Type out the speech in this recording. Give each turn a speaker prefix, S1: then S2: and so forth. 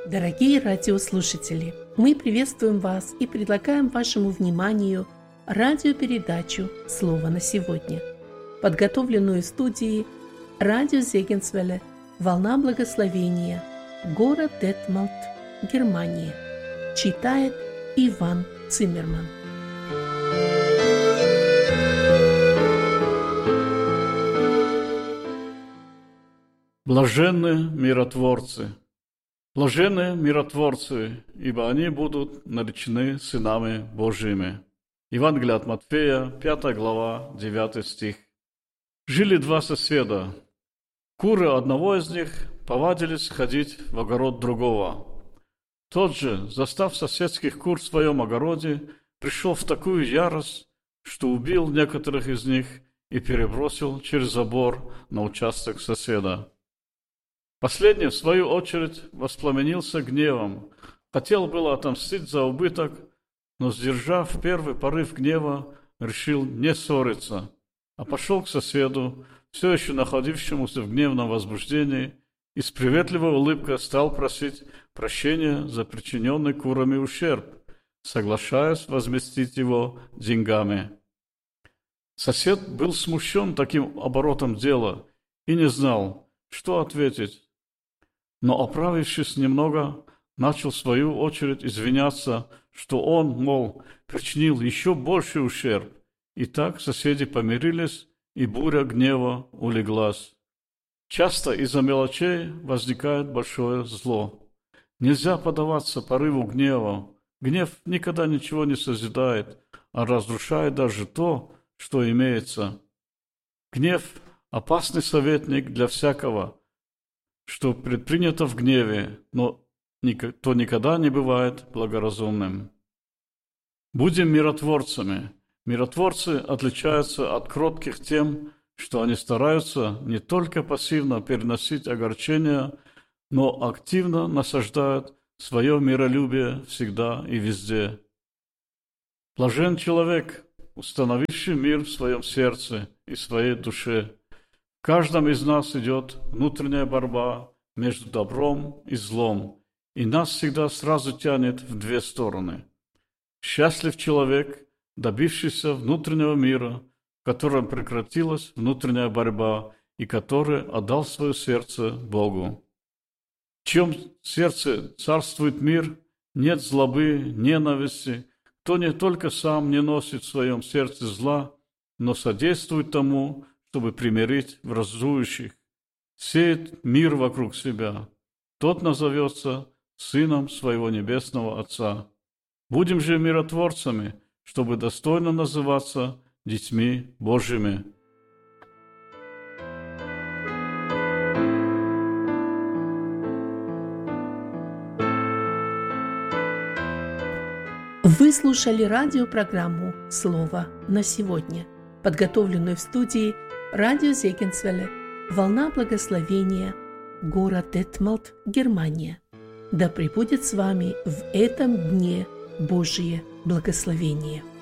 S1: Дорогие радиослушатели, мы приветствуем вас и предлагаем вашему вниманию радиопередачу «Слово на сегодня», подготовленную в студии радио Зегенсвелле «Волна благословения», город Детмолд, Германия. Читает Иван Циммерман.
S2: Блаженны миротворцы. Блаженны миротворцы, ибо они будут наречены сынами Божьими. Евангелие от Матфея, 5 глава, 9 стих. Жили два соседа. Куры одного из них повадились ходить в огород другого. Тот же, застав соседских кур в своем огороде, пришел в такую ярость, что убил некоторых из них и перебросил через забор на участок соседа. Последний, в свою очередь, воспламенился гневом, хотел было отомстить за убыток, но, сдержав первый порыв гнева, решил не ссориться, а пошел к соседу, все еще находившемуся в гневном возбуждении, и с приветливой улыбкой стал просить прощения за причиненный курами ущерб, соглашаясь возместить его деньгами. Сосед был смущен таким оборотом дела и не знал, что ответить. Но, оправившись немного, начал в свою очередь извиняться, что он, мол, причинил еще больший ущерб. И так соседи помирились, и буря гнева улеглась. Часто из-за мелочей возникает большое зло. Нельзя поддаваться порыву гнева. Гнев никогда ничего не созидает, а разрушает даже то, что имеется. Гнев – опасный советник для всякого, что предпринято в гневе, но то никогда не бывает благоразумным. Будем миротворцами. Миротворцы отличаются от кротких тем, что они стараются не только пассивно переносить огорчения, но активно насаждают свое миролюбие всегда и везде. Блажен человек, установивший мир в своем сердце и своей душе. В каждом из нас идет внутренняя борьба между добром и злом, и нас всегда сразу тянет в две стороны. Счастлив человек, добившийся внутреннего мира, в котором прекратилась внутренняя борьба и который отдал свое сердце Богу. В чьем сердце царствует мир, нет злобы, ненависти, кто не только сам не носит в своем сердце зла, но содействует тому, чтобы примирить враждующих, сеет мир вокруг себя. Тот назовется сыном своего небесного Отца. Будем же миротворцами, чтобы достойно называться детьми Божьими.
S1: Вы слушали радиопрограмму «Слово на сегодня», подготовленную в студии радио Зегенсвелле «Волна благословения», город Детмолд, Германия. Да пребудет с вами в этом дне Божие благословение.